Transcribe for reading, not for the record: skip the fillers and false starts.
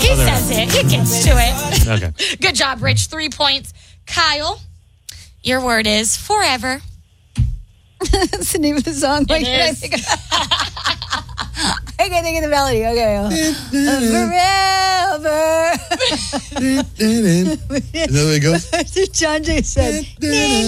He says it. He gets to it. Okay. Good job, Rich. 3 points. Kyle, your word is forever. That's the name of the song. Why can't I think of I can't think of the melody. Okay. Forever. Is that the way it goes? John Jay said.